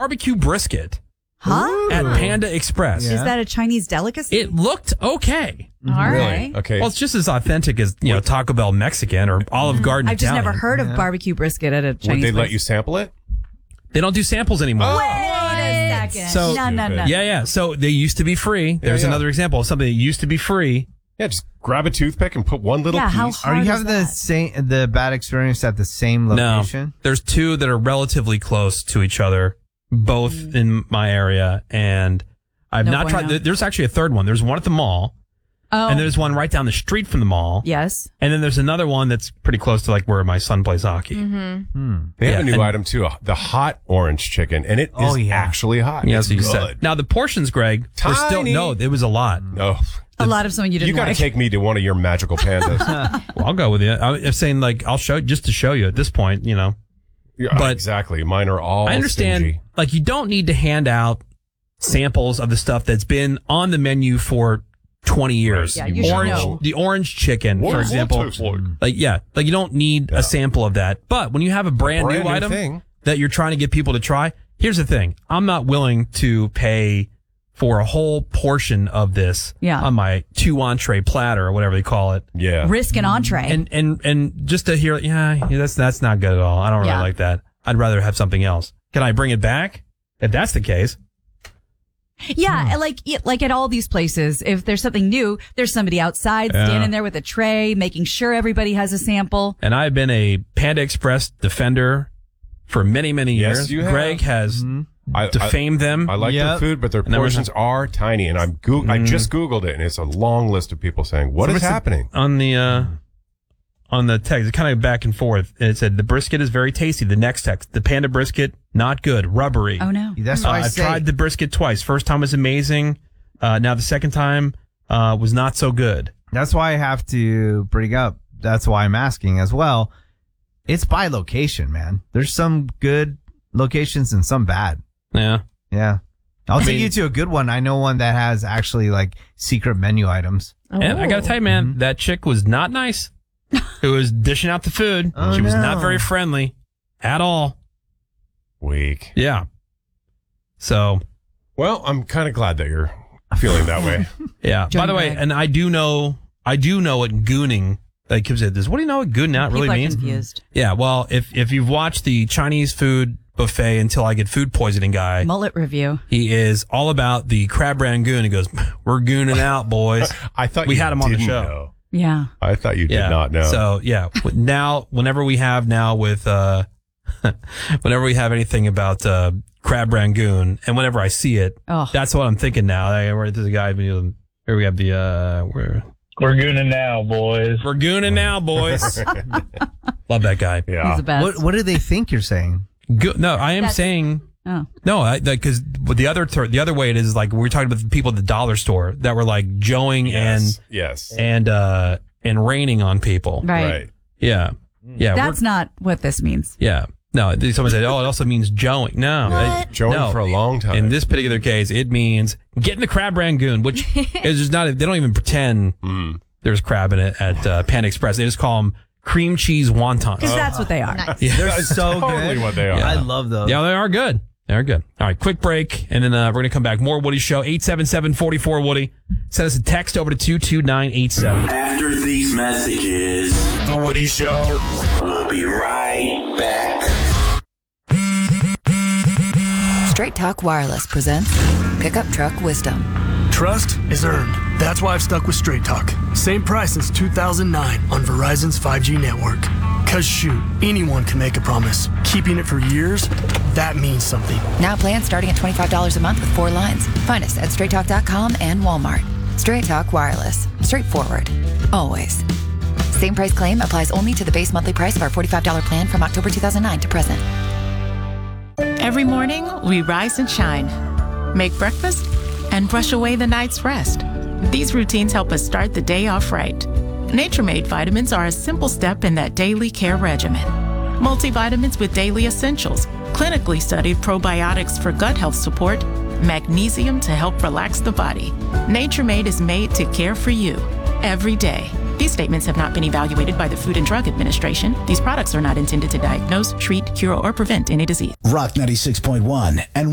barbecue brisket Huh? at Panda Express. Is that a Chinese delicacy? It looked okay. All right. Okay. Well, it's just as authentic as Taco Bell Mexican or Olive Garden I've just Italian. never heard of barbecue brisket at a Chinese Would they let place. you sample it? They don't do samples anymore. Wait a second. So- no. Yeah. So they used to be free. There's yeah. another example of something that used to be free. Yeah, just grab a toothpick and put one little Yeah, how piece. hard Are you is having that? the bad experience at the same location? No, there's two that are relatively close to each other, both in my area, and I've No not bueno. tried. There's actually a third one. There's one at the mall, Oh, and there's one right down the street from the mall. yes. And then there's another one that's pretty close to like where my son plays hockey. They have a new and- item too, the hot orange chicken, and it is actually hot. Yeah, It's so you good. said. Now the portions, Greg, were still Tiny. no. It was a lot. No, A lot of someone you didn't you got to like. take me to one of your magical pandas. Well, I'll go with you. I'm saying like I'll show just to show you at this point. Yeah, But- exactly, mine are all. I understand. stingy. Like you don't need to hand out samples of the stuff that's been on the menu for 20 years. Yeah, you should know. The orange chicken, for example. Like you don't need a sample of that. But when you have a brand new item thing. that you're trying to get people to try, here's the thing. I'm not willing to pay for a whole portion of this on my 2 entree platter or whatever they call it. Yeah. Risk an entree. And just to hear, that's not good at all. I don't really like that. I'd rather have something else. Can I bring it back? If that's the case. Yeah, like at all these places, if there's something new, there's somebody outside standing there with a tray, making sure everybody has a sample. And I've been a Panda Express defender for many, many years. Yes, you have. Greg has defamed them. I like their food, but their And there was portions are tiny. And I just Googled it, and it's a long list of people saying, "What is happening?" On the text, kind of back and forth. It said the brisket is very tasty. The next text, the Panda brisket, not good, rubbery. Oh no, That's why I've tried the brisket twice. First time was amazing. Now the second time was not so good. That's why I have to bring up. That's why I'm asking as well. It's by location, man. There's some good locations and some bad. Yeah. Yeah. I'll take you to a good one. I know one that has actually like secret menu items. And I got to tell you, man, that chick was not nice. Who was dishing out the food. She was not very friendly at all. Weak. Yeah. So. Well, I'm kind of glad that you're feeling that way. Yeah. By the way, and I do know what gooning, like Kim said this. What do you know what gooning out really People are means? confused. Yeah. Well, if you've watched the Chinese food buffet Until I Get Food Poisoning guy, Mullet review. he is all about the crab rangoon. He goes, "We're gooning out, boys." I thought we you had him on the didn't show. know. Yeah. I thought you did not know. So yeah, now whenever we have whenever we have anything about crab rangoon, and whenever I see it, that's what I'm thinking now. There's a guy. Here we have We're gooning now, boys. We're gooning now, boys. Love that guy. Yeah. He's the best. What do they think you're saying? No, I am saying. Oh. No, because the other way it is like we're talking about the people at the dollar store that were like joeing and raining on people. Right. Yeah. Yeah. That's not what this means. Yeah. No, someone said, "Oh, it also means joeing." No, Joeing for a long time. In this particular case, it means getting the crab rangoon, which is just not. They don't even pretend there's crab in it at Panda Express. They just call them cream cheese wontons. Because that's what they are. Yeah. They're so totally good. what they are. I love those. Yeah, they are good. They're good. All right, quick break, and then we're going to come back. More Woody Show, 877-44-WOODY. Send us a text over to 22987. After these messages, The Woody Show. we'll be right back. Straight Talk Wireless presents Pickup Truck Wisdom. Trust is earned. That's why I've stuck with Straight Talk. Same price since 2009 on Verizon's 5G network. Cause shoot, anyone can make a promise. Keeping it for years, that means something. Now plans starting at $25 a month with 4 lines. Find us at straighttalk.com and Walmart. Straight Talk Wireless. Straightforward. Always. Same price claim applies only to the base monthly price of our $45 plan from October 2009 to present. Every morning, we rise and shine, make breakfast, and brush away the night's rest. These routines help us start the day off right. Nature-Made vitamins are a simple step in that daily care regimen. Multivitamins with daily essentials, clinically studied probiotics for gut health support, magnesium to help relax the body. Nature-Made is made to care for you every day. These statements have not been evaluated by the Food and Drug Administration. These products are not intended to diagnose, treat, cure, or prevent any disease. Rock 96.1 and